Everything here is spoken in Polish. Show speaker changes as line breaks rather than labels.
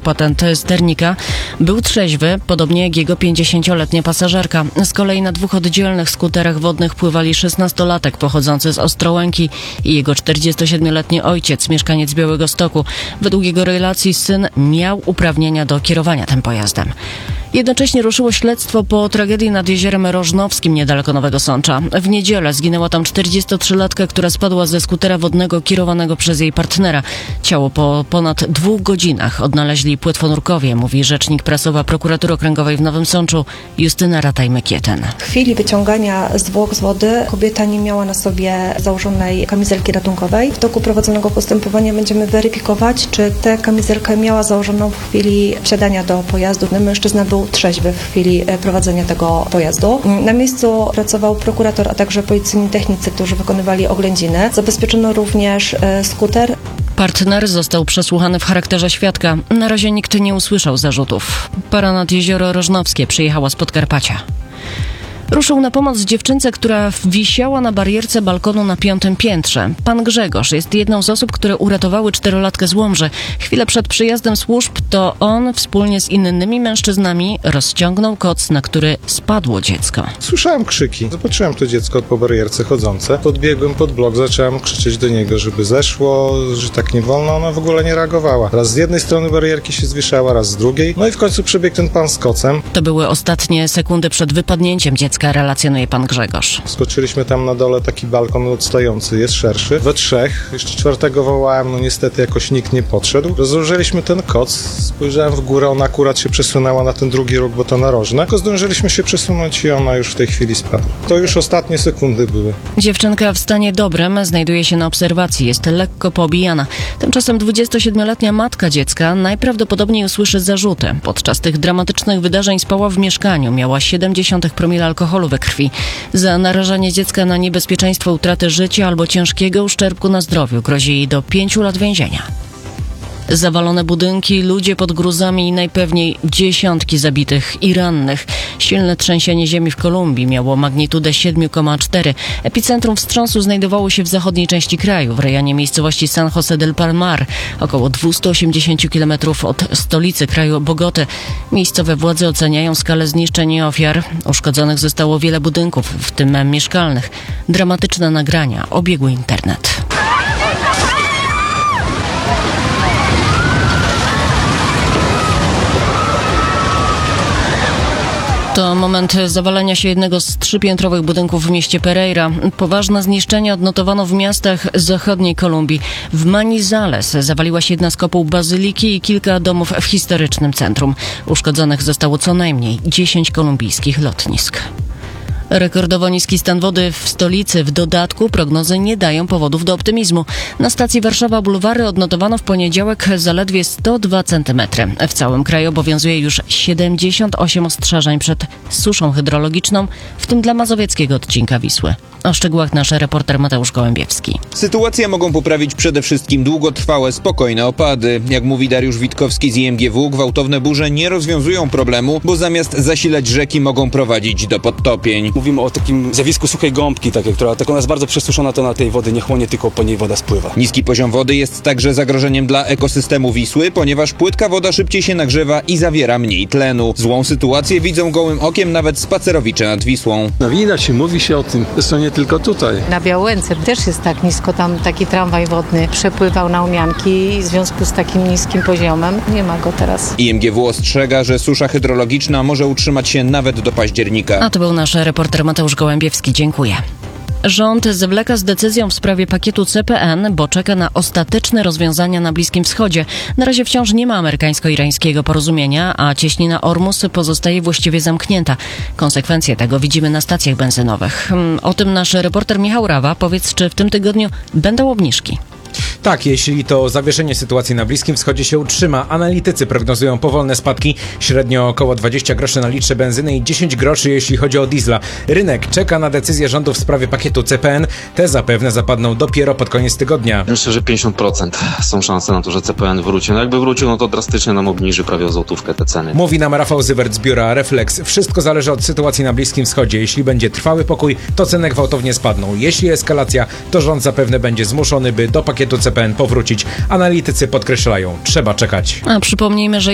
patent sternika. Był trzeźwy, podobnie jak jego 50-letnia pasażerka. Z kolei na 2 oddzielnych skuterach wodnych pływali 16-latek pochodzący z Ostrołęki i jego 47-letni ojciec, mieszkaniec Białegostoku. Według jego relacji syn miał uprawnienia do kierowania tym pojazdem. Jednocześnie ruszyło śledztwo po tragedii nad jeziorem Rożnowskim niedaleko Nowego Sącza. W niedzielę zginęła tam 43-latka, która spadła ze skutera wodnego kierowanego przez jej partnera. Ciało po ponad 2 godzinach odnaleźli płetwonurkowie, mówi rzecznik prasowa Prokuratury Okręgowej w Nowym Sączu Justyna Rataj-Mykieten.
W chwili wyciągania zwłok z wody kobieta nie miała na sobie założonej kamizelki ratunkowej. W toku prowadzonego postępowania będziemy weryfikować, czy tę kamizelkę miała założoną w chwili wsiadania do pojazdu. Mężczyzna był trzeźwy w chwili prowadzenia tego pojazdu. Na miejscu pracował prokurator, a także policyjni technicy, którzy wykonywali oględziny. Zabezpieczono również skuter.
Partner został przesłuchany w charakterze świadka. Na razie nikt nie usłyszał zarzutów. Para nad jezioro Rożnowskie przyjechała z Podkarpacia. Ruszył na pomoc dziewczynce, która wisiała na barierce balkonu na 5. piętrze. Pan Grzegorz jest jedną z osób, które uratowały 4-latkę z Łomży. Chwilę przed przyjazdem służb to on wspólnie z innymi mężczyznami rozciągnął koc, na który spadło dziecko.
Słyszałem krzyki. Zobaczyłem to dziecko po barierce chodzące. Podbiegłem pod blok, zacząłem krzyczeć do niego, żeby zeszło, że tak nie wolno. Ona w ogóle nie reagowała. Raz z jednej strony barierki się zwieszała, raz z drugiej. No i w końcu przebiegł ten pan z kocem.
To były ostatnie sekundy przed wypadnięciem dziecka, relacjonuje pan Grzegorz.
Skoczyliśmy tam na dole, taki balkon odstający, jest szerszy. We 3, jeszcze 4 wołałem, no niestety jakoś nikt nie podszedł. Rozłożyliśmy ten koc, spojrzałem w górę, ona akurat się przesunęła na ten drugi róg, bo to narożne. Tylko zdążyliśmy się przesunąć i ona już w tej chwili spadła. To już ostatnie sekundy były.
Dziewczynka w stanie dobrym znajduje się na obserwacji, jest lekko poobijana. Tymczasem 27-letnia matka dziecka najprawdopodobniej usłyszy zarzuty. Podczas tych dramatycznych wydarzeń spała w mieszkaniu, miała 0,7 promila alkoholu we krwi. Za narażanie dziecka na niebezpieczeństwo utraty życia albo ciężkiego uszczerbku na zdrowiu grozi jej do 5 lat więzienia. Zawalone budynki, ludzie pod gruzami i najpewniej dziesiątki zabitych i rannych. Silne trzęsienie ziemi w Kolumbii miało magnitudę 7,4. Epicentrum wstrząsu znajdowało się w zachodniej części kraju, w rejonie miejscowości San José del Palmar, około 280 km od stolicy kraju Bogoty. Miejscowe władze oceniają skalę zniszczeń i ofiar. Uszkodzonych zostało wiele budynków, w tym mieszkalnych. Dramatyczne nagrania obiegły internet. To moment zawalenia się jednego z 3-piętrowych budynków w mieście Pereira. Poważne zniszczenia odnotowano w miastach zachodniej Kolumbii. W Manizales zawaliła się jedna z kopuł bazyliki i kilka domów w historycznym centrum. Uszkodzonych zostało co najmniej 10 kolumbijskich lotnisk. Rekordowo niski stan wody w stolicy. W dodatku prognozy nie dają powodów do optymizmu. Na stacji Warszawa Bulwary odnotowano w poniedziałek zaledwie 102 cm. W całym kraju obowiązuje już 78 ostrzeżeń przed suszą hydrologiczną, w tym dla mazowieckiego odcinka Wisły. O szczegółach nasz reporter Mateusz Gołębiewski.
Sytuację mogą poprawić przede wszystkim długotrwałe, spokojne opady. Jak mówi Dariusz Witkowski z IMGW, gwałtowne burze nie rozwiązują problemu, bo zamiast zasilać rzeki mogą prowadzić do podtopień.
Mówimy o takim zjawisku suchej gąbki, która ona jest bardzo przesuszona, to na tej wody nie chłonie, tylko po niej woda spływa.
Niski poziom wody jest także zagrożeniem dla ekosystemu Wisły, ponieważ płytka woda szybciej się nagrzewa i zawiera mniej tlenu. Złą sytuację widzą gołym okiem nawet spacerowicze nad Wisłą.
Widać, mówi się o tym, zresztą nie tylko tutaj.
Na Białęce też jest tak nisko, tam taki tramwaj wodny przepływał na Umianki i w związku z takim niskim poziomem nie ma go teraz.
IMGW ostrzega, że susza hydrologiczna może utrzymać się nawet do października.
A to był nasz reporter Mateusz Gołębiewski. Dziękuję. Rząd zwleka z decyzją w sprawie pakietu CPN, bo czeka na ostateczne rozwiązania na Bliskim Wschodzie. Na razie wciąż nie ma amerykańsko-irańskiego porozumienia, a cieśnina Ormus pozostaje właściwie zamknięta. Konsekwencje tego widzimy na stacjach benzynowych. O tym nasz reporter Michał Rawa. Powiedz, czy w tym tygodniu będą obniżki?
Tak, jeśli to zawieszenie sytuacji na Bliskim Wschodzie się utrzyma, analitycy prognozują powolne spadki, średnio około 20 groszy na litrze benzyny i 10 groszy jeśli chodzi o diesla. Rynek czeka na decyzję rządu w sprawie pakietu CPN. Te zapewne zapadną dopiero pod koniec tygodnia.
Myślę, że 50% są szanse na to, że CPN wróci. No jakby wrócił, no to drastycznie nam obniży prawie o złotówkę te ceny.
Mówi nam Rafał Zywert z biura Reflex. Wszystko zależy od sytuacji na Bliskim Wschodzie. Jeśli będzie trwały pokój, to ceny gwałtownie spadną. Jeśli eskalacja, to rząd zapewne będzie zmuszony, by do pakietu CPN powrócić. Analitycy podkreślają, trzeba czekać.
A przypomnijmy, że